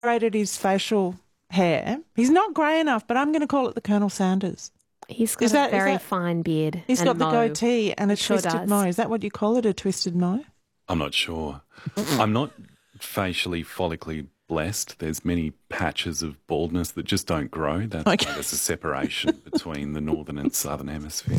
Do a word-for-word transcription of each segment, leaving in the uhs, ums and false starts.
rated his facial hair. He's not grey enough, but I'm going to call it the Colonel Sanders. He's got Is a that- is very that- fine beard. He's and got the mo. goatee and a Sure twisted does. mo. Is that what you call it, a twisted mo? I'm not sure. I'm not facially follically blessed. There's many patches of baldness that just don't grow. That's Okay. why there's a separation between the northern and southern hemisphere.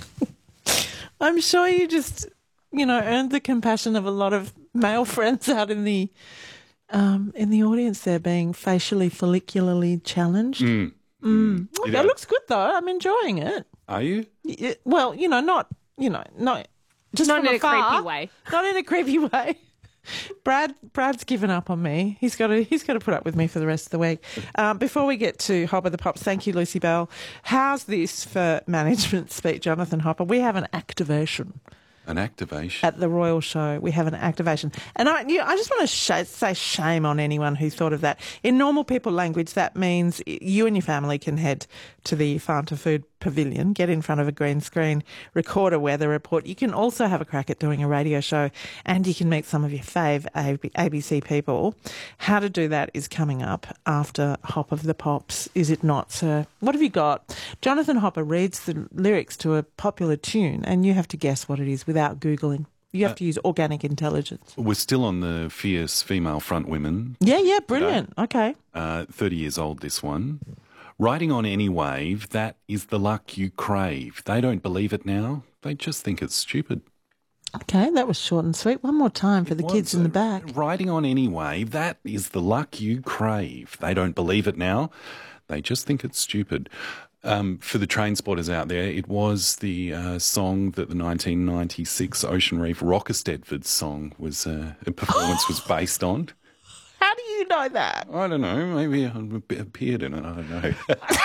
I'm sure you just, you know, earned the compassion of a lot of male friends out in the um, in the audience there, being facially follicularly challenged. Mm. Mm. You It know- looks good though. I'm enjoying it. Are you? Y- Well, you know, not, you know, not just Not from in a afar. creepy way. Not in a creepy way. Brad, Brad's given up on me. He's got to, he's got to put up with me for the rest of the week. Um, before we get to Hopper the Pops, thank you, Lucy Bell. How's this for management speak, Jonathan Hopper? We have an activation An activation. at the Royal Show. We have an activation. And I, you know, I just want to sh- say shame on anyone who thought of that. In normal people language, that means you and your family can head to the Fanta Food Pavilion, get in front of a green screen, record a weather report. You can also have a crack at doing a radio show, and you can meet some of your fave A B C people. How to do that is coming up after Hop of the Pops, is it not, sir? What have you got? Jonathan Hopper reads the lyrics to a popular tune, and you have to guess what it is without Googling. You have to use organic intelligence. We're still on the fierce female front women. Yeah, yeah, brilliant. Okay. Uh, thirty years old, this one. Riding on any wave, that is the luck you crave. They don't believe it now. They just think it's stupid. Okay, that was short and sweet. One more time for the kids in the back. Riding on any wave, that is the luck you crave. They don't believe it now. They just think it's stupid. Um, for the train spotters out there, it was the uh, song that the nineteen ninety-six Ocean Reef Rockestedford song was, uh, a performance was based on. How do you know that? I don't know. Maybe I appeared in it. I don't know.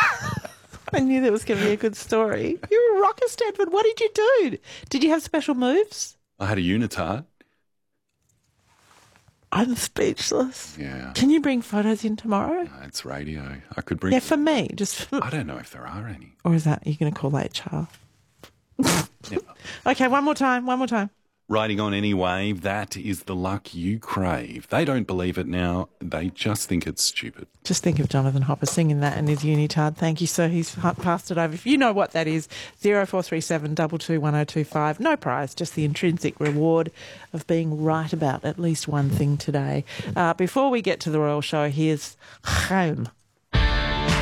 I knew there was going to be a good story. You're a rocker, Stanford. What did you do? Did you have special moves? I had a unitard. I'm speechless. Yeah. Can you bring photos in tomorrow? Uh, it's radio. I could bring. Yeah, for me. Just for, I don't know if there are any. or is that you're going to call H R? Yeah. Okay, one more time. One more time. Riding on any wave, that is the luck you crave. They don't believe it now. They just think it's stupid. Just think of Jonathan Hopper singing that in his unitard. Thank you, sir. He's pa- passed it over. If you know what that is, zero four three seven two two one zero two five. No prize, just the intrinsic reward of being right about at least one thing today. Uh, before we get to the Royal Show, here's Home.